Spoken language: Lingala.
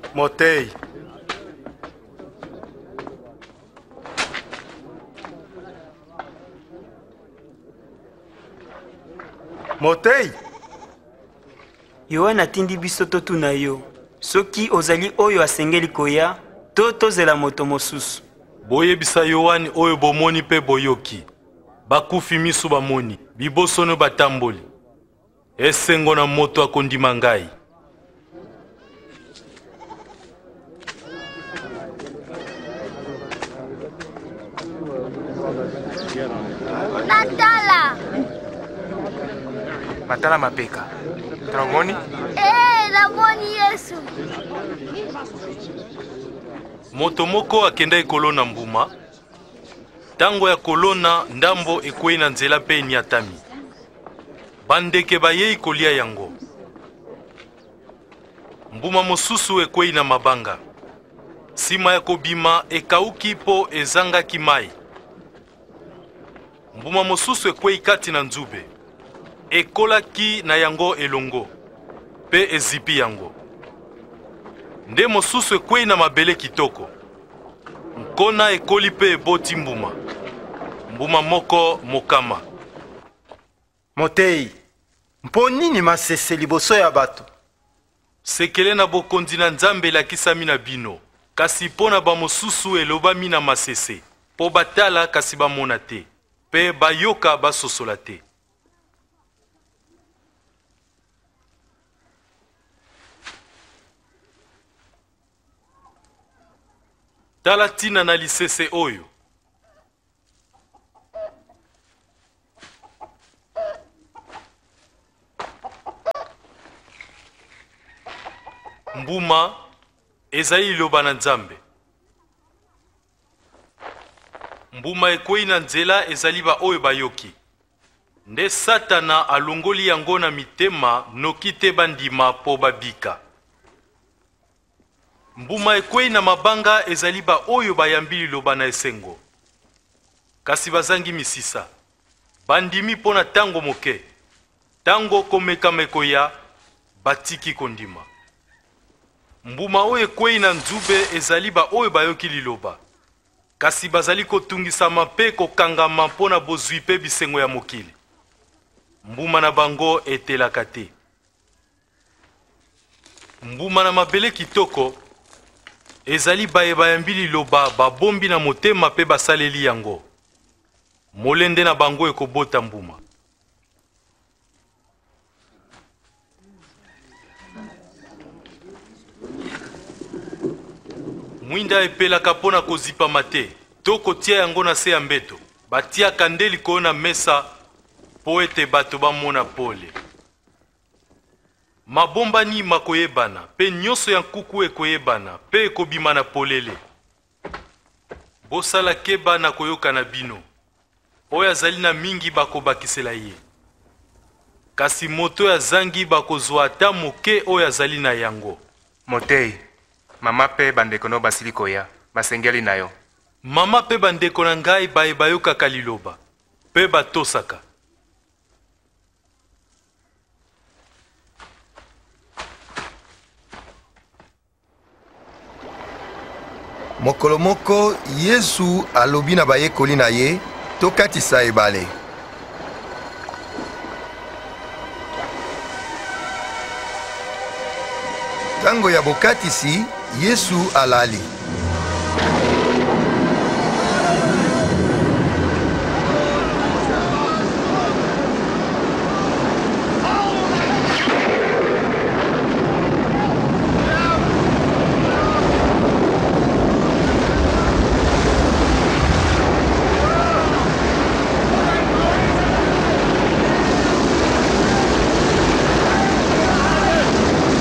Motei. Motei. Yohana atindi biso totuna yo soki ozali oyo asengeli koya to tozela moto mosusu. Boyebisa Yohani oyo bomoni pe boyoki. Bakufi misu bamoni, bibosono batamboli. Esengo na moto akondima ngai. Matala mapeka. Tramoni? Namoni Yesu. Moto moko akenda ekolona mbuma. Tango ya kolona ndambo ekwei na nzela pe niatami. Bandeke bayei kolia yango. Mbuma mosusu ekwei na mabanga. Sima ya kobima ekauki po ezangaki mai. Mbuma mosusu ekwei kati na nzube. Ekolaki na yango elongo. Pe ezipi yango. Nde mosusu ekwei na mabele kitoko. Nkona ekoli pe eboti mbuma. Mbuma moko mokama. Motei. Mpo nini masese liboso ya bato? Sekele na bokonzi na Nzambe elakisami na bino. Kasi po na bamosusu elobami na masese. Po batala kasi bamona te. Pe bayoka basosola te. Tala tina na lisese oyo. Mbuma ezali liloba na Nzambe. Mbuma ekwei na nzela ezali ba oyo bayoki. Nde Satana alongoli yango na mitema noki te bandima po babika. Mbuma ekwei na mabanga ezali ba oyo bayambi liloba na esengo. Kasi bazangi misisa. Bandimi pona tango moke. Tango komeka mekoya batiki kondima. Mbuma oyo ekwei na nzube ezali ba oyo bayoki liloba. Kasi bazali kotungisama pe kokangama pona bozwi pe bisengo ya mokili. Mbuma na bango etelaka te. Mbuma na mabele kitoko ezali bayambi liloba babombi na motema pe basaleli yango. Molende na bango ekobota mbuma. Mwinda epelaka pona kozipa mate, to kotia yango na se ya mbeto. Batiaka nde likolo na mesa po ete bato bamona pole. Mabombani makoyebana, pe nyonso ya nkuku ekoyebana, pe ekobima na polele. Bosala keba na koyoka na bino. Oyo azali na mingi bakobakisela ye. Kasi moto ya zangi bakozwa ata moke oyo azali na yango. Motei. Mama pe bandeko no basili koya. Basengeli na yo. Mama pe bandeko na ngai bayokaka liloba. Pe batosaka. Mokolo moko Yesu alobi na bayekoli na ye tokatisa ebale. Tango ya bokatisi Yesu alali.